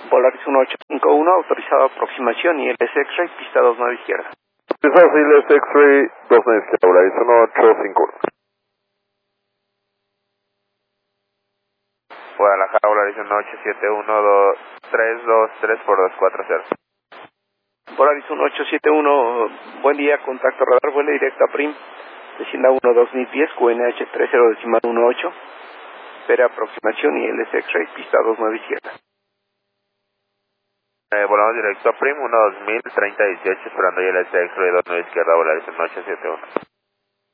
Polaris 1851, autorizado aproximación y el X-Ray, pista 29 izquierda. Autorizado Siles X-Ray 29 izquierda, Polaris 1851. Guadalajara, Polaris 1871, 323 por 240. Polaris 1871, buen día, contacto radar, vuelo directo a PRIM, descienda 2010, QNH 30.18, espera aproximación y el X-Ray, pista 29 izquierda. Volamos directo a PRIM 1203018, esperando ILS X-Ray 29 izquierda, Polaris 1871.